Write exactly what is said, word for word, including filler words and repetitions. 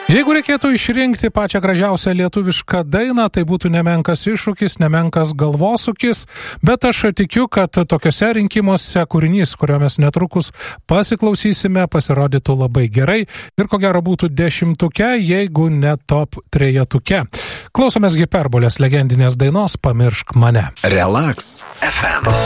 Jeigu reikėtų išrinkti pačią gražiausią lietuvišką dainą, tai būtų nemenkas iššūkis, nemenkas galvosūkis, bet aš tikiu, kad tokiuose rinkimuose kūrinys, kurio mes netrukus pasiklausysime, pasirodytų labai gerai ir ko gero būtų dešimtuke, jeigu ne top trejetuke. Klausomės Hiperbolės legendinės dainos Pamiršk mane. Relax F M.